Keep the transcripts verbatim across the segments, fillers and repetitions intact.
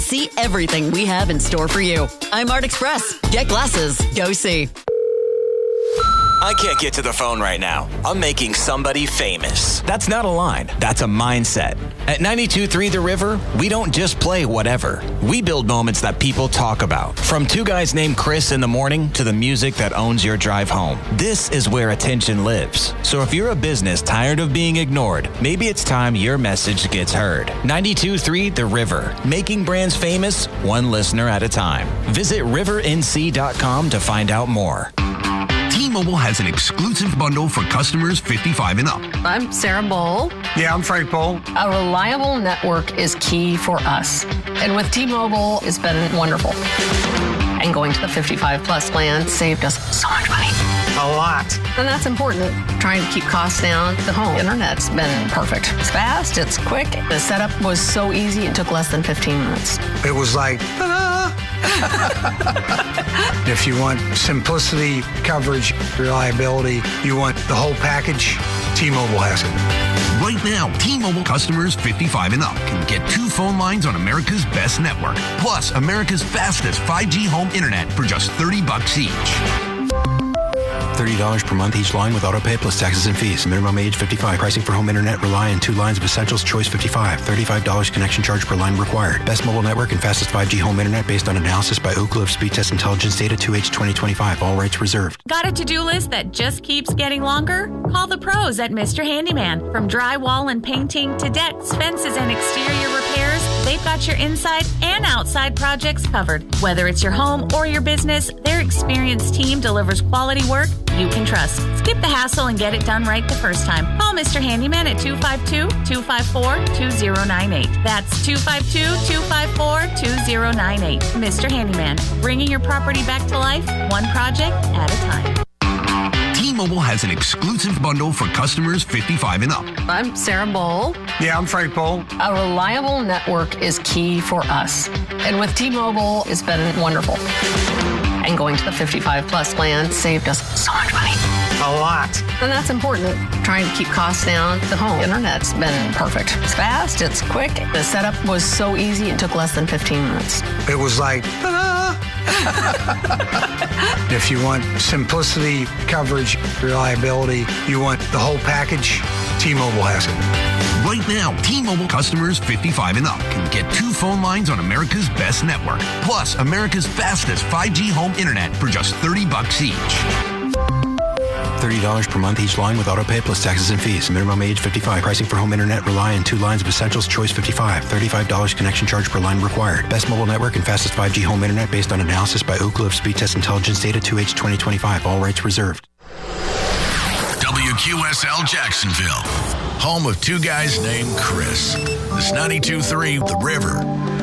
See everything we have in store for you. I'm Art Express. Get glasses. Go see. I can't get to the phone right now. I'm making somebody famous. That's not a line. That's a mindset. At ninety-two point three The River, we don't just play whatever. We build moments that people talk about. From two guys named Chris in the morning to the music that owns your drive home. This is where attention lives. So if you're a business tired of being ignored, maybe it's time your message gets heard. ninety-two point three The River, making brands famous one listener at a time. Visit river n c dot com to find out more. T-Mobile has an exclusive bundle for customers fifty-five and up. I'm Sarah Bowl. Yeah, I'm Frank Bowl. A reliable network is key for us. And with T-Mobile, it's been wonderful. And going to the fifty-five plus plan saved us so much money. A lot. And that's important. Trying to keep costs down. The home internet's been perfect. It's fast, it's quick. The setup was so easy, it took less than fifteen minutes. It was like, ta-da! If you want simplicity, coverage, reliability, you want the whole package, T-Mobile has it. Right now, T-Mobile customers fifty-five and up can get two phone lines on America's best network, plus America's fastest five G home internet for just thirty bucks each. thirty dollars per month each line with autopay plus taxes and fees. Minimum age fifty-five. Pricing for home internet rely on two lines of essentials. Choice fifty-five. thirty-five dollars connection charge per line required. Best mobile network and fastest five G home internet based on analysis by Ookla of Speed Test Intelligence Data two H twenty twenty-five. All rights reserved. Got a to-do list that just keeps getting longer? Call the pros at Mister Handyman. From drywall and painting to decks, fences, and exterior repairs, they've got your inside and outside projects covered. Whether it's your home or your business, their experienced team delivers quality work you can trust. Skip the hassle and get it done right the first time. Call Mister Handyman at two five two, two five four, two zero nine eight. That's two five two, two five four, two zero nine eight. Mister Handyman, bringing your property back to life, one project at a time. T-Mobile has an exclusive bundle for customers fifty-five and up. I'm Sarah Bowl. Yeah, I'm Frank Bowl. A reliable network is key for us. And with T-Mobile, it's been wonderful. And going to the fifty-five plus plan saved us so much money. A lot. And that's important. Trying to keep costs down. The home internet's been perfect. It's fast, it's quick. The setup was so easy, it took less than fifteen minutes. It was like, ta-da! If you want simplicity, coverage, reliability, you want the whole package, T-Mobile has it. Right now, T-Mobile customers fifty-five and up can get two phone lines on America's best network, plus America's fastest five G home internet for just thirty bucks each. thirty dollars per month each line with autopay plus taxes and fees. Minimum age fifty-five. Pricing for home internet rely on two lines of essentials. Choice fifty-five. thirty-five dollars connection charge per line required. Best mobile network and fastest five G home internet based on analysis by Ookla of Speed Test Intelligence Data two H twenty twenty-five. All rights reserved. W Q S L Jacksonville, home of two guys named Chris. This ninety-two point three The River.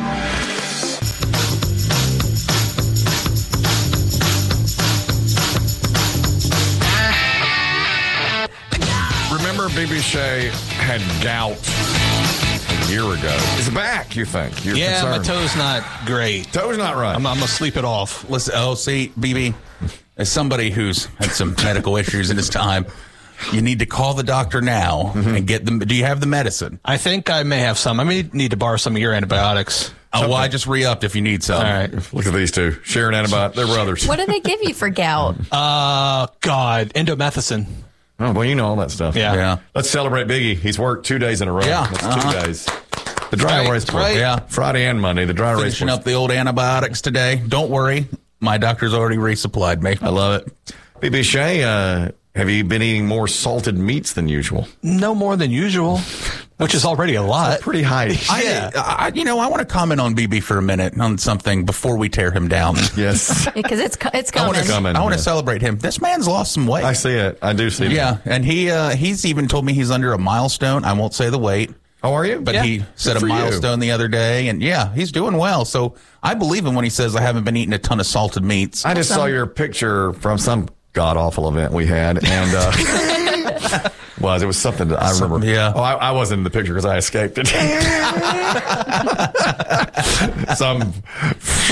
Remember B B Shea had gout a year ago. It's back, you think? You're yeah, concerned. my toe's not great. Toe's not right. I'm, I'm going to sleep it off. Listen, oh, see, B B, as somebody who's had some medical issues in his time, you need to call the doctor now mm-hmm. and get them. Do you have the medicine? I think I may have some. I may need to borrow some of your antibiotics. Oh, well, I just re-upped if you need some. All right. Look at these two. Sharing antibiotics. They're brothers. What do they give you for gout? Uh, God, endomethacin. Oh, well, you know all that stuff. Yeah. yeah. Let's celebrate Biggie. He's worked two days in a row. Yeah. That's uh-huh. two days. The dry right. erase board. Right. Yeah. Friday and Monday. The dry erase Finishing board. up the old antibiotics today. Don't worry. My doctor's already resupplied me. I love it. B B Shea, uh, have you been eating more salted meats than usual? No more than usual, which is already a lot. Pretty high. Yeah. I, I, you know, I want to comment on B B for a minute on something before we tear him down. Yes. Because it's it's I want coming. to coming, I want to yeah. celebrate him. This man's lost some weight. I see it. I do see it. Yeah, and he uh, he's even told me he's under a milestone. I won't say the weight. How are you? But yeah. he set Good a for milestone you. the other day, and yeah, he's doing well. So I believe him when he says I haven't been eating a ton of salted meats. I just saw your picture from some god-awful event we had, and uh, was it was something that I remember. Something, yeah. Oh, I, I wasn't in the picture because I escaped it. Some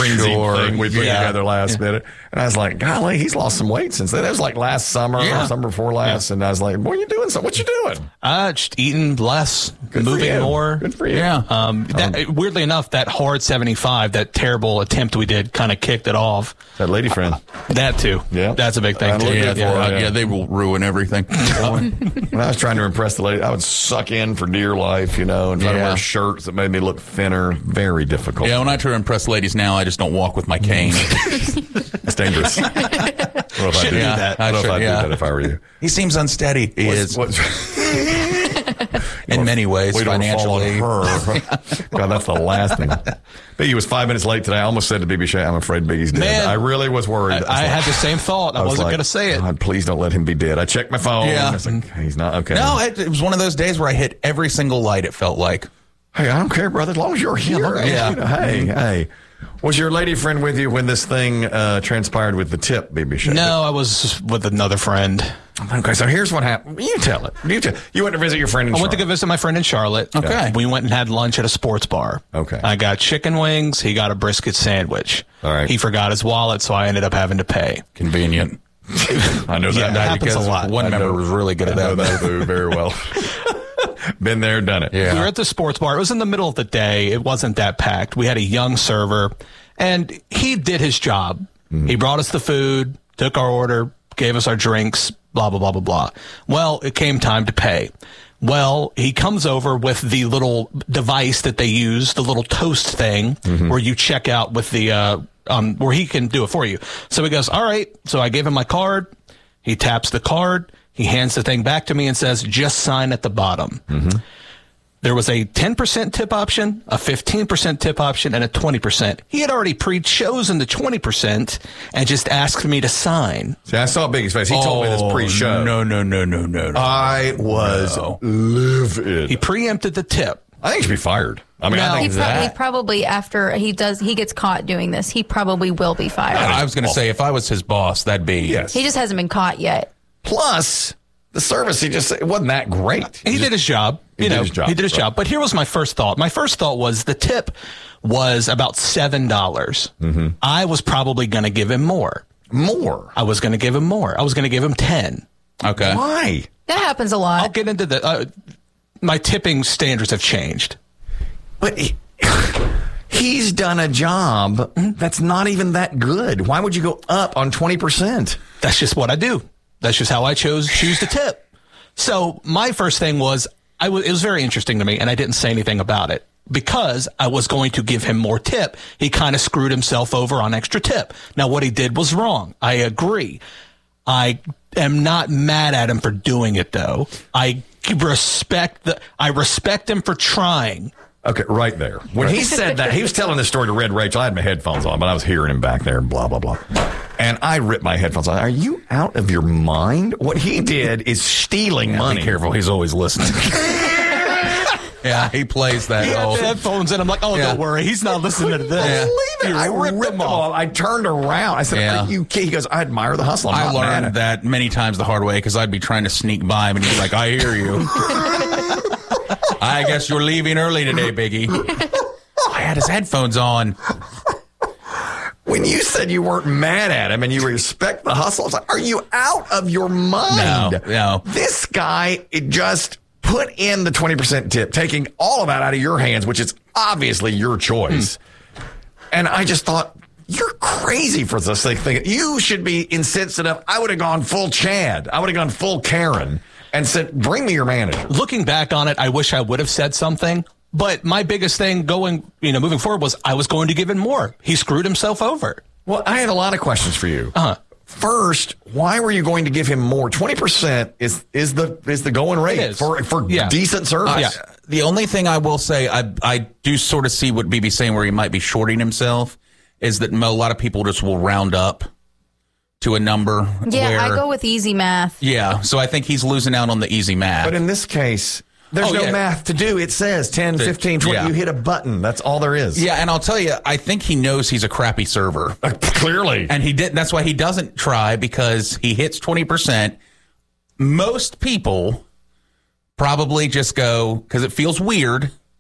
frenzy Sure. thing we put Yeah. together last Yeah. minute. And I was like, golly, he's lost some weight since then. That was like last summer Yeah. or summer before last. And I was like, what are you doing? So what you doing? Uh, just eating less, Good for moving you. more. Good for you. Yeah. Um, that, weirdly enough, that hard seventy-five, that terrible attempt we did, kind of kicked it off. That lady friend. That too. Yeah. That's a big thing I'm too. looking Yeah, for yeah, it, yeah, yeah. they will ruin everything. When I was trying to impress the lady, I would suck in for dear life, you know, and try to Yeah. wear shirts that made me look thinner. Very difficult. Yeah, when I try to impress ladies now, I just don't walk with my cane. It's dangerous. What if I Shouldn't do do that? that. What I if should- I do yeah. that if I were you? He seems unsteady. He is. What's- in many ways, we don't financially. fall on her. God, that's the last thing. Biggie was five minutes late today. I almost said to B B Shay, I'm afraid Biggie's dead. Man, I really was worried. I, I had the same thought. I, was wasn't like, going to say it. God, please don't let him be dead. I checked my phone. Yeah. I was like, he's not okay. No, it, it was one of those days where I hit every single light, it felt like. Hey, I don't care, brother. As long as you're here. okay. Yeah. You know, hey, hey. Was your lady friend with you when this thing uh, transpired with the tip, B B Shay? No, I was with another friend. Okay, so here's what happened. You tell it. You tell. You went to visit your friend in I went to Charlotte. go visit my friend in Charlotte. Okay. We went and had lunch at a sports bar. Okay. I got chicken wings. He got a brisket sandwich. All right. He forgot his wallet, so I ended up having to pay. Convenient. I know Yeah, that. it happens because a lot. one I member know- was really good at I know that. that move very well. Been there, done it. Yeah. We were at the sports bar. It was in the middle of the day. It wasn't that packed. We had a young server, and he did his job. Mm. He brought us the food, took our order, gave us our drinks, blah, blah, blah, blah, blah. Well, it came time to pay. Well, he comes over with the little device that they use, the little toast thing, Mm-hmm. where you check out with the, uh, um, where he can do it for you. So he goes, all right. So I gave him my card. He taps the card. He hands the thing back to me and says, just sign at the bottom. Mm-hmm. There was a ten percent tip option, a fifteen percent tip option, and a twenty percent. He had already pre-chosen the twenty percent and just asked me to sign. See, I saw Biggie's face. He told me this pre-show. No, no, no, no, no, no. I was No. livid. He preempted the tip. I think he should be fired. I mean, No. I He think probably, that- probably after he does, he gets caught doing this. He probably will be fired. I was going to say, if I was his boss, that'd be. yes. He just hasn't been caught yet. Plus, the service, he just it wasn't that great. He did his job. He You did know, his job, He did his right. job. But here was my first thought. My first thought was the tip was about seven dollars. Mm-hmm. I was probably going to give him more. More. I was going to give him more. I was going to give him ten. Okay. Why? That happens a I'll lot. get into the. Uh, my tipping standards have changed. But he, he's done a job that's not even that good. Why would you go up on twenty percent? That's just what I do. That's just how I chose choose to tip. So my first thing was I was it was very interesting to me, and I didn't say anything about it because I was going to give him more tip. He kind of screwed himself over on extra tip. Now what he did was wrong. I agree. I am not mad at him for doing it though. I respect the I respect him for trying. Okay, right there. When he said that, he was telling this story to Red Rachel. I had my headphones on, but I was hearing him back there, blah, blah, blah. And I ripped my headphones on. Are you out of your mind? What he did is stealing money. Be careful. He's always listening. Yeah, he plays that. He had whole- the headphones in. I'm like, oh, Yeah. don't worry. He's not listening to this. Yeah. Believe it. I ripped, them off. I turned around. I said, Yeah. are you kidding? He goes, I admire the hustle. I'm I not mad learned at that many times the hard way because I'd be trying to sneak by him and he's like, I hear you. I guess you're leaving early today, Biggie. I had his headphones on. When you said you weren't mad at him and you respect the hustle, I was like, are you out of your mind? No, no. This guy it just put in the twenty percent tip, taking all of that out of your hands, which is obviously your choice. And I just thought, you're crazy for this thing. You should be incensed enough. I would have gone full Chad. I would have gone full Karen and said, bring me your manager. Looking back on it, I wish I would have said something. But my biggest thing going, you know, moving forward was I was going to give him more. He screwed himself over. Well, I had a lot of questions for you. Uh-huh. First, why were you going to give him more? Twenty percent is is the is the going rate It is. for for Yeah. decent service. Uh, yeah. The only thing I will say, I I do sort of see what B B's saying where he might be shorting himself, is that a lot of people just will round up to a number. Yeah, where, I go with easy math. Yeah, so I think he's losing out on the easy math. But in this case, there's Oh, no yeah. math to do. It says ten, fifteen, twenty. Yeah. You hit a button. That's all there is. Yeah, and I'll tell you, I think he knows he's a crappy server. Uh, clearly. And he did. That's why he doesn't try, because he hits twenty percent. Most people probably just go, because it feels weird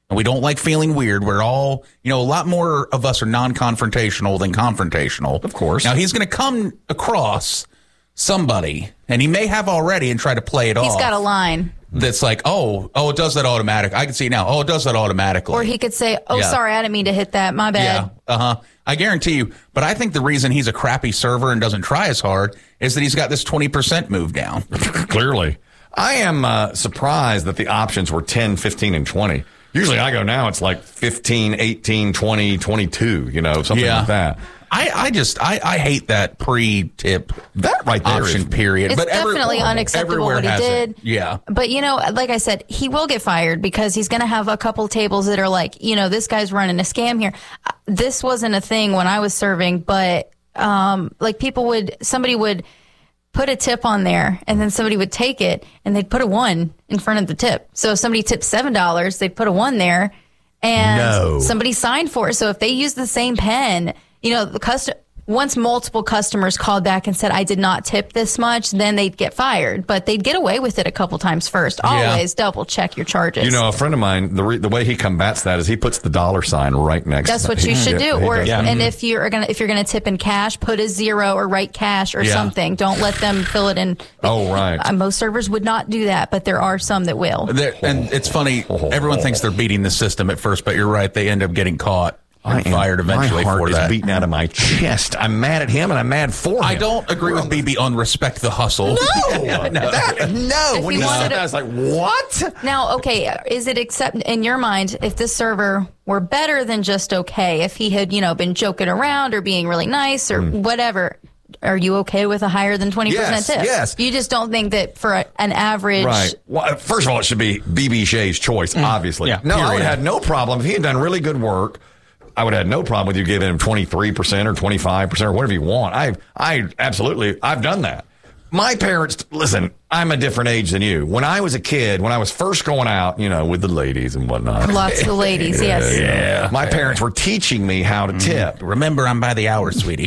And we don't like feeling weird. We're all, you know, a lot more of us are non-confrontational than confrontational. Of course. Now, he's going to come across somebody, and he may have already, and try to play it off. He's got a line. That's like, oh, oh, it does that automatic. I can see now. Oh, it does that automatically. Or he could say, oh, Yeah. sorry, I didn't mean to hit that. My bad. Yeah, uh-huh. I guarantee you. But I think the reason he's a crappy server and doesn't try as hard is that he's got this twenty percent move down. Clearly. I am uh, surprised that the options were ten, fifteen, and twenty. Usually I go now, it's like fifteen, eighteen, twenty, twenty-two, you know, something Yeah. like that. I, I just, I, I hate that pre-tip that right there option is- period. It's but every- definitely unacceptable everywhere what he has did. it. Yeah. But, you know, like I said, he will get fired because he's going to have a couple tables that are like, you know, this guy's running a scam here. Uh, This wasn't a thing when I was serving, but um, like people would, somebody would put a tip on there and then somebody would take it and they'd put a one in front of the tip. So if somebody tipped seven dollars, they'd put a one there and No. somebody signed for it. So if they use the same pen, you know, the custom. Once multiple customers called back and said, I did not tip this much, then they'd get fired. But they'd get away with it a couple times first. Yeah. Always double check your charges. You know, a friend of mine, the re- the way he combats that is he puts the dollar sign right next That's to what you should do. He Or does. and if you're gonna if you're gonna tip in cash, put a zero or write cash or Yeah. something. Don't let them fill it in. Oh, right. Uh, most servers would not do that, but there are some that will. There- and it's funny, everyone thinks they're beating the system at first, but you're right, they end up getting caught and I am- fired eventually my heart for is that. beating out of my chest. I'm mad at him and I'm mad for him. I don't agree with B B on respect the hustle. No, Yeah, no. That- no. If When you you wanted said to- that, I was like, what? Now, okay, is it accept in your mind if this server were better than just okay? If he had, you know, been joking around or being really nice or whatever, are you okay with a higher than twenty percent Yes, tip? yes. You just don't think that for a, an average. Right. Well, first of all, it should be B B Shea's choice, obviously. Yeah, no, I would period. have had no problem if he had done really good work. I would have had no problem with you giving him twenty-three percent or twenty-five percent or whatever you want. I, I absolutely, I've done that. My parents, listen, I'm a different age than you. When I was a kid, when I was first going out, you know, with the ladies and whatnot. Lots of ladies, yes. Yeah. My parents were teaching me how to tip. Remember, I'm by the hour, sweetie.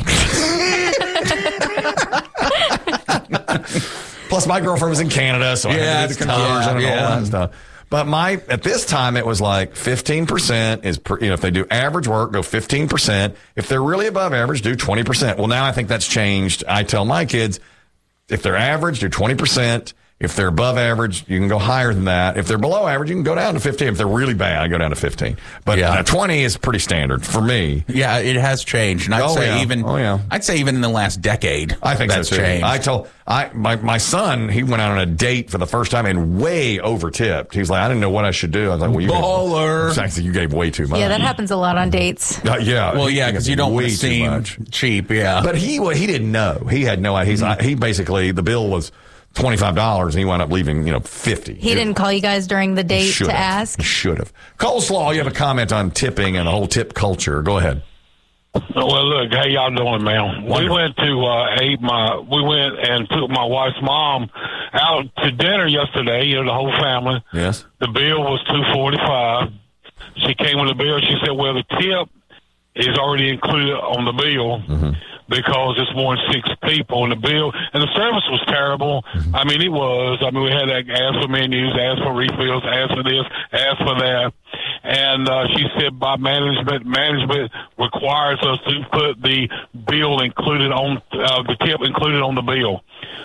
Plus, my girlfriend was in Canada, so I Yeah, had to do it's the conversion tough, and yeah. all that stuff. But my at this time, it was like fifteen percent is, per, you know, if they do average work, go fifteen percent. If they're really above average, do twenty percent. Well, now I think that's changed. I tell my kids, if they're average, do twenty percent. If they're above average, you can go higher than that. If they're below average, you can go down to fifteen. If they're really bad, I go down to fifteen. But Yeah. uh, twenty is pretty standard for me. Yeah, it has changed, and I'd Oh, say yeah. even. Oh, yeah. I'd say even in the last decade, I think that's so too. changed. I told I my my son, he went out on a date for the first time and way over tipped. He was like, I didn't know what I should do. I was like, well, you Baller. Gave, actually, you gave way too much. Yeah, that happens a lot on dates. Uh, yeah. well, he- yeah, he because gave you don't way want to too seem much. cheap. Yeah, But he wa- he didn't know. He had no idea. He's Mm-hmm. he basically the bill was twenty five dollars and he wound up leaving you know fifty. He didn't call you guys during the date Should to have. ask. Should have. Coleslaw, you have a comment on tipping and the whole tip culture. Go ahead. Well, look, how y'all doing, man? We went to uh, eat my. We went and took my wife's mom out to dinner yesterday. You know, the whole family. Yes. The bill was two forty five. She came with the bill. She said, "Well, the tip is already included on the bill." Mm-hmm. Because it's more than six people, and the bill and the service was terrible. Mm-hmm. I mean, it was. I mean, we had to ask for menus, ask for refills, ask for this, ask for that. And uh, she said, by management, management requires us to put the bill included on uh, the tip included on the bill.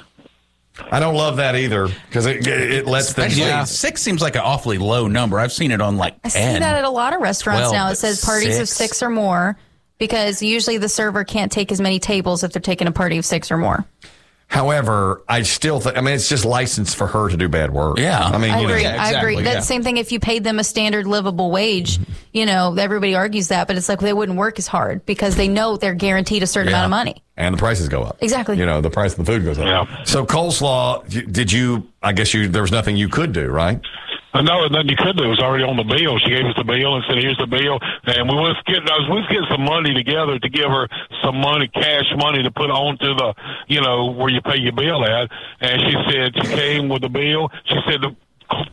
I don't love that either because it it lets them. Actually, Yeah. six seems like an awfully low number. I've seen it on like I ten. see that at a lot of restaurants Well, now. It but says parties of six? six or more because usually the server can't take as many tables if they're taking a party of six or more. However, I still think. I mean, it's just license for her to do bad work. Yeah. I mean, I you know, agree. Yeah, I agree. exactly, That's yeah. the same thing if you paid them a standard livable wage. You know, everybody argues that, but it's like they wouldn't work as hard because they know they're guaranteed a certain Yeah. amount of money. and the prices go up. Exactly. You know, the price of the food goes up. Yeah. So coleslaw, you- did you? I guess you. There was nothing you could do, right? Uh, No, nothing you could do. It was already on the bill. She gave us the bill and said, "Here's the bill." And we was getting, I was, we was getting some money together to give her some money, cash money, to put onto the, you know, where you pay your bill at. And she said she came with the bill. She said the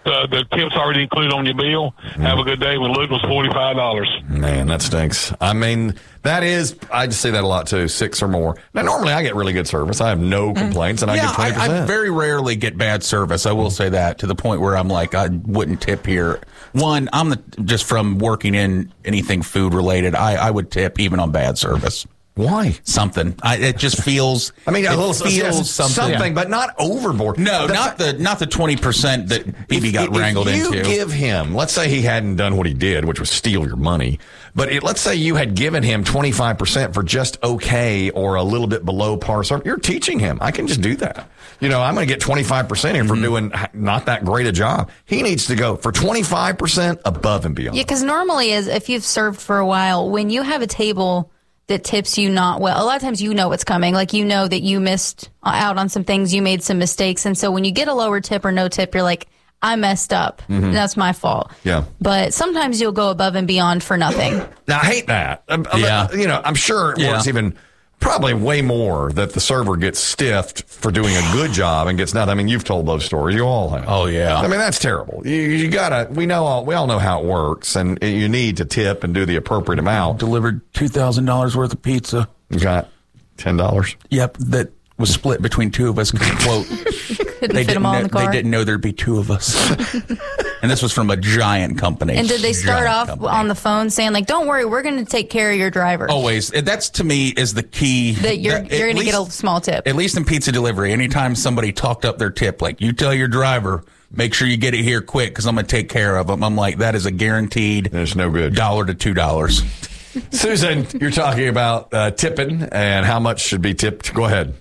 uh, the tip's already included on your bill. Mm. Have a good day. When Luke was forty-five dollars. Man, that stinks. I mean, that is, I just see that a lot too, six or more. Now, normally I get really good service. I have no complaints, and I yeah, get twenty percent. I, I very rarely get bad service. I will say that, to the point where I'm like, I wouldn't tip here. One, I'm the, just from working in anything food related, I, I would tip even on bad service. Why? Something. I, it just feels. I mean, a little feels yes, something, something, but not overboard. No, the, not the not the twenty percent that B B got if wrangled you into. Give him. Let's say he hadn't done what he did, which was steal your money. But it, let's say you had given him twenty-five percent for just okay or a little bit below par. So you're teaching him. I can just do that. You know, I'm going to get twenty-five percent here mm-hmm. for doing not that great a job. He needs to go for twenty-five percent above and beyond. Yeah, because normally, as if you've served for a while, when you have a table that tips you not well, a lot of times you know what's coming. Like, you know that you missed out on some things, you made some mistakes. And so when you get a lower tip or no tip, you're like, I messed up. Mm-hmm. That's my fault. Yeah. But sometimes you'll go above and beyond for nothing. Now, I hate that. Yeah. You know, I'm sure it yeah. works even probably way more that the server gets stiffed for doing a good job and gets nothing. I mean, you've told those stories. You all have. Oh, yeah. I mean, that's terrible. You, you gotta, we know all, we all know how it works, and you need to tip and do the appropriate amount. Delivered two thousand dollars worth of pizza. You got ten dollars? Yep. That was split between two of us. Quote. Couldn't they fit them all know, in the car. They didn't know there'd be two of us. And this was from a giant company. And did they start giant off company. on the phone saying, like, don't worry, we're going to take care of your driver? Always. That's, to me, is the key. That you're, that, you're going to least, get a small tip. At least in pizza delivery, anytime somebody talked up their tip, like, you tell your driver, make sure you get it here quick because I'm going to take care of them. I'm like, that is a guaranteed There's no good. dollar to two dollars. Susan, you're talking about uh, tipping and how much should be tipped. Go ahead.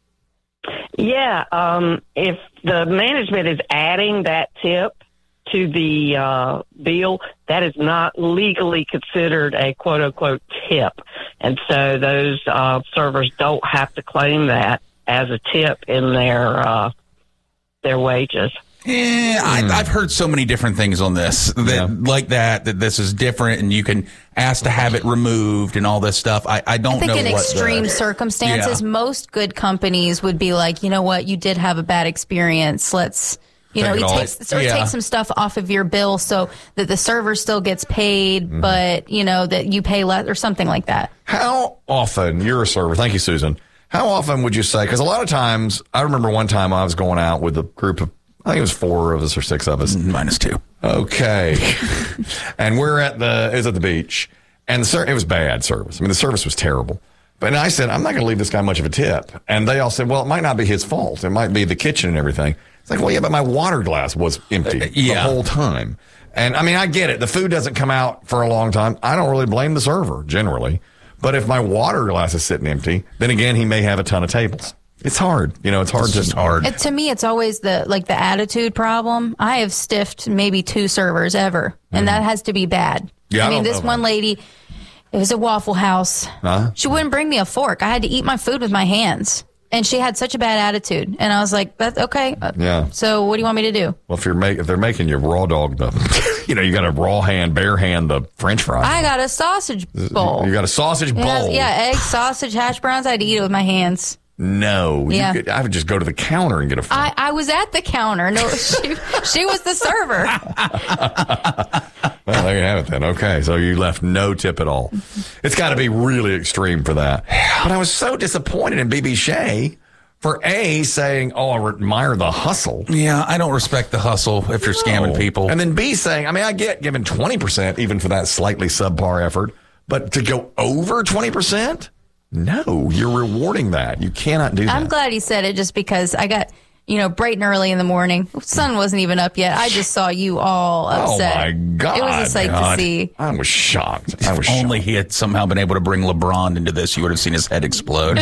Yeah, um, if the management is adding that tip to the uh, bill, that is not legally considered a quote-unquote tip. And so those uh, servers don't have to claim that as a tip in their uh, their wages. Yeah, I, I've heard so many different things on this that Yeah. like that, that this is different and you can ask to have it removed and all this stuff. I, I don't I think know in what extreme the, circumstances, Yeah. most good companies would be like, you know what, you did have a bad experience. Let's, you Take know, it you all. take, so Yeah. take some stuff off of your bill so that the server still gets paid, Mm-hmm. but, you know, that you pay less or something like that. How often, you're a server, thank you, Susan. How often would you say, because a lot of times, I remember one time I was going out with a group of, I think it was four of us or six of us. Minus two. Okay. And we're at the, it was at the beach. And the ser- it was bad service. I mean, the service was terrible. But I said, I'm not going to leave this guy much of a tip. And they all said, well, it might not be his fault. It might be the kitchen and everything. It's like, well, yeah, but my water glass was empty Uh, yeah. the whole time. And I mean, I get it. The food doesn't come out for a long time. I don't really blame the server generally. But if my water glass is sitting empty, then again, he may have a ton of tables. It's hard. You know, it's hard It's to just hard. It, to me, it's always the like the attitude problem. I have stiffed maybe two servers ever, and that has to be bad. Yeah, I I mean, don't this know, one man. lady, it was a Waffle House. Huh? She wouldn't bring me a fork. I had to eat my food with my hands, and she had such a bad attitude. And I was like, "That's okay." Yeah. So what do you want me to do? Well, if you're make, if they're making you raw dog the, you know, you got to raw hand, bare hand the French fries. I got a sausage bowl. You got a sausage bowl. Yeah, yeah, eggs, sausage, hash browns. I had to eat it with my hands. No, you Yeah. could, I would just go to the counter and get a fork. I, I was at the counter. No, she, she was the server. Well, there you have it then. Okay, so you left no tip at all. It's got to be really extreme for that. But I was so disappointed in B B Shea for A, saying, oh, I admire the hustle. Yeah, I don't respect the hustle if you're scamming No. people. And then B, saying, I mean, I get giving twenty percent even for that slightly subpar effort, but to go over twenty percent? No, you're rewarding that. You cannot do that. I'm glad he said it just because I got, you know, bright and early in the morning. Sun wasn't even up yet. I just saw you all upset. Oh, my God. It was a sight God. to see. I was shocked. I was If only shocked. he had somehow been able to bring LeBron into this, you would have seen his head explode.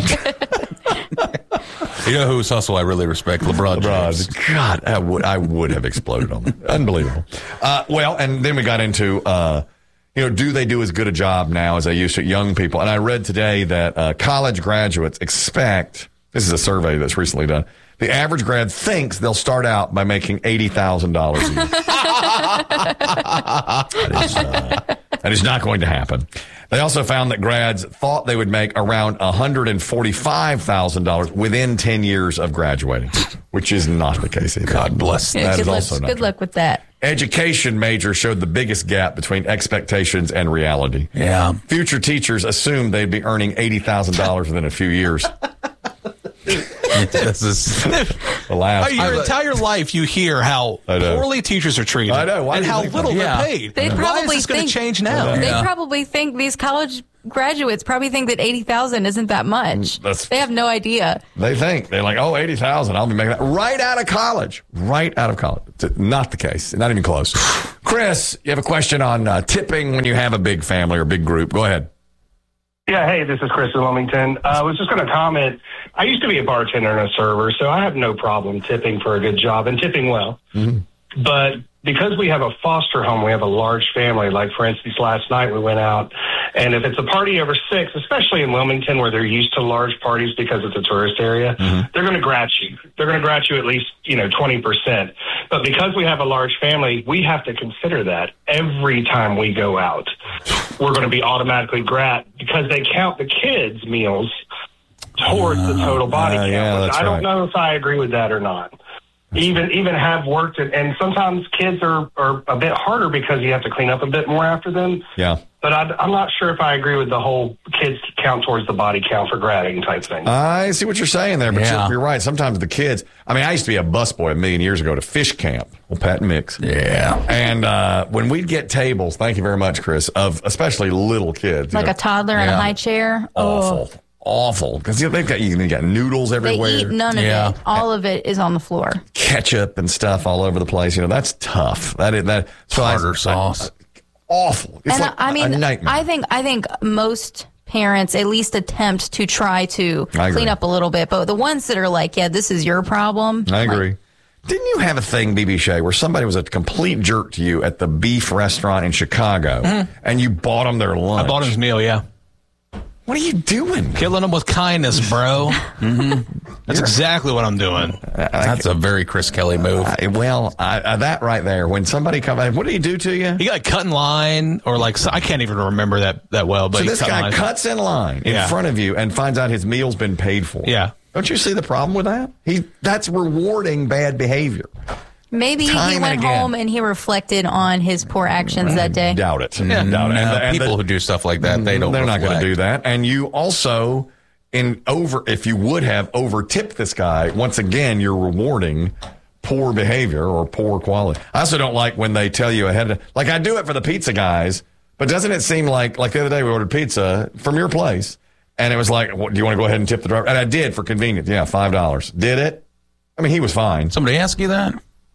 You know whose hustle I really respect? LeBron James. God, I would, I would have exploded on them. Unbelievable. Uh, well, and then we got into, uh, you know, do they do as good a job now as they used to, young people? And I read today that uh, college graduates expect, this is a survey that's recently done, the average grad thinks they'll start out by making eighty thousand dollars a year. that, is, uh, That is not going to happen. They also found that grads thought they would make around one hundred forty-five thousand dollars within ten years of graduating, which is not the case either. God bless. Yeah, That good is luck, also not good true. luck with that. Education majors showed the biggest gap between expectations and reality. Yeah. Future teachers assumed they'd be earning eighty thousand dollars within a few years. This is Alas. Your entire life, you hear how I know. poorly teachers are treated. I know. Why and do you how think little that? they're Yeah. paid. They Why probably is this going think- to change now? They Yeah. probably think these college graduates probably think that eighty thousand isn't that much. That's- They have no idea. They think, they're like, oh, eighty thousand, I'll be making that right out of college. Right out of college. It's not the case. Not even close. Chris, you have a question on uh, tipping when you have a big family or big group. Go ahead. Yeah, hey, this is Chris in Wilmington. Uh, I was just going to comment. I used to be a bartender and a server, so I have no problem tipping for a good job and tipping well. Mm-hmm. But because we have a foster home, we have a large family. Like, for instance, last night we went out, and if it's a party over six, especially in Wilmington where they're used to large parties because it's a tourist area, Mm-hmm. they're going to grat you. They're going to grat you at least, you know, twenty percent. But because we have a large family, we have to consider that every time we go out. We're going to be automatically grat because they count the kids' meals towards the total body uh, count. yeah, that's I don't right. know if I agree with that or not. Even even have worked, and, and sometimes kids are, are a bit harder because you have to clean up a bit more after them. Yeah. But I, I'm not sure if I agree with the whole kids count towards the body count for gratting type thing. I see what you're saying there, but Yeah. you're, you're right. Sometimes the kids, I mean, I used to be a busboy a million years ago to fish camp. Well, Pat and Mix. Yeah. And uh, when we'd get tables, thank you very much, Chris, of especially little kids. you Like know, a toddler in a Yeah. high chair. awful. Oh, Awful. Because they've got, you got noodles they everywhere. eat none of Yeah. it. All of it is on the floor. Ketchup and stuff all over the place. You know, that's tough. That is that. So I- Tartar sauce. I- awful. It's and like I mean, a nightmare. I think I think most parents at least attempt to try to I agree. clean up a little bit. But the ones that are like, yeah, this is your problem. I like, agree. Didn't you have a thing, B B Shea, where somebody was a complete jerk to you at the beef restaurant in Chicago, Mm-hmm. and you bought them their lunch? I bought him his meal, yeah. What are you doing? Killing him with kindness, bro. mm-hmm. That's exactly what I'm doing. That's a very Chris Kelly move. I, well, I, I, that right there. When somebody comes, what do you do to you? He got cut in line, or like, I can't even remember that, that well. But So he this cut in guy line. cuts in line in Yeah. front of you and finds out his meal's been paid for. Yeah. Don't you see the problem with that? He that's rewarding bad behavior. Maybe Time he and went again. home and he reflected on his poor actions that day. Doubt it. Yeah. Doubt it. No, the- people the- who do stuff like that, they don't. They're not going to reflect. do that. And you also, in over, if you would have over tipped this guy, once again, you're rewarding poor behavior or poor quality. I also don't like when they tell you ahead of, like I do it for the pizza guys, but doesn't it seem like, like the other day we ordered pizza from your place and it was like, what, do you want to go ahead and tip the driver? And I did for convenience. Yeah. five dollars. Did it? I mean, he was fine. Somebody ask you that?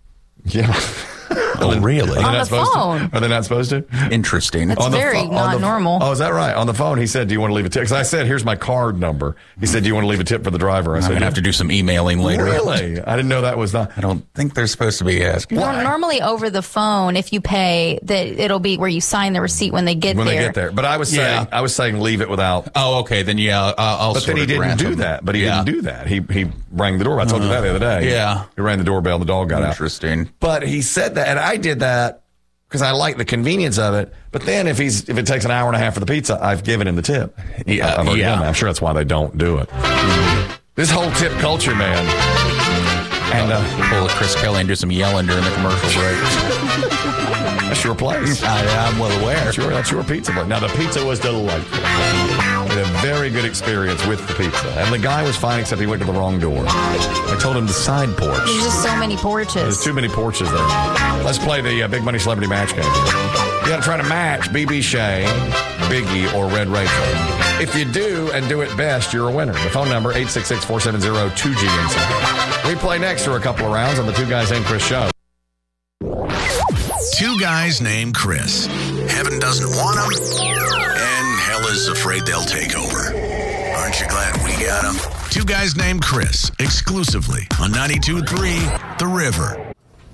Yeah. Oh, really? Are they On not the supposed phone. To? Are they not supposed to? Interesting. That's On the very pho- on not the- normal. Oh, is that right? On the phone, he said, "Do you want to leave a tip?" Because I said, "Here's my card number." He said, "Do you want to leave a tip for the driver?" I I'm said, going to have to do some emailing later. Really? I didn't know that was not. I don't think they're supposed to be asking. Nor- Normally over the phone, if you pay, that it'll be where you sign the receipt when they get When there. they get there, but I was saying, Yeah. I was saying, leave it without. Oh, okay. Then yeah, I'll. I'll But then sort he of didn't grant do them. that. But he Yeah. didn't do that. He he rang the doorbell. I told you that the other day. Yeah. he rang the doorbell. The dog got out. Interesting. But he said that, and I did that because I like the convenience of it. But then if he's if it takes an hour and a half for the pizza, I've given him the tip. Yeah, I've already yeah. done that. I'm sure that's why they don't do it. This whole tip culture, man. And uh, Pull a Chris Kelly and do some yelling during the commercial break. that's your place. I, I'm well aware. That's your, that's your pizza place. Now, the pizza was delightful. We had a very good experience with the pizza. And the guy was fine, except he went to the wrong door. I told him the side porch. There's just so many There's porches. too many porches there. Let's play the uh, Big Money Celebrity Match game. You got to try to match B B Shea, Biggie, or Red Rachel. If you do and do it best, you're a winner. The phone number, eight six six, four seven zero, two G N C. We play next for a couple of rounds on the Two Guys Named Chris show. Two guys named Chris. Heaven doesn't want them, and hell is afraid they'll take over. Aren't you glad we got them? Two guys named Chris, exclusively on ninety-two point three The River.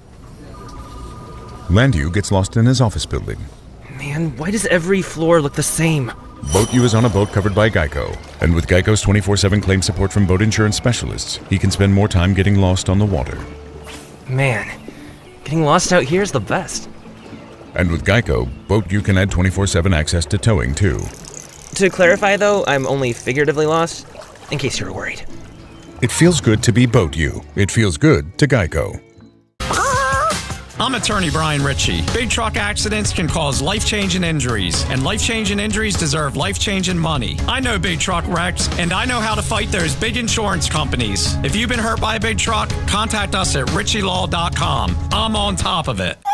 Landu gets lost in his office building. Man, why does every floor look the same? Boat U is on a boat covered by Geico. And with Geico's twenty-four seven claim support from boat insurance specialists, he can spend more time getting lost on the water. Man, getting lost out here is the best. And with Geico, Boat You can add twenty-four seven access to towing, too. To clarify, though, I'm only figuratively lost, in case you're worried. It feels good to be Boat You. It feels good to Geico. I'm attorney Brian Ritchie. Big truck accidents can cause life-changing injuries, and life-changing injuries deserve life-changing money. I know big truck wrecks, and I know how to fight those big insurance companies. If you've been hurt by a big truck, contact us at ritchie law dot com. I'm on top of it.